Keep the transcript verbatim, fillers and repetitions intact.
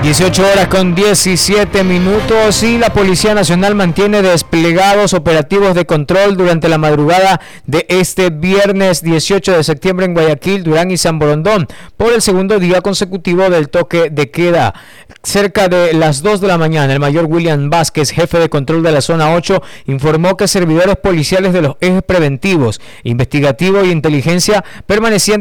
dieciocho horas con diecisiete minutos y la Policía Nacional mantiene desplegados operativos de control durante la madrugada de este viernes dieciocho de septiembre en Guayaquil, Durán y San Borondón por el segundo día consecutivo del toque de queda. Cerca de las dos de la mañana, el mayor William Vázquez, jefe de control de la zona ocho, informó que servidores policiales de los ejes preventivos, investigativo y inteligencia permanecían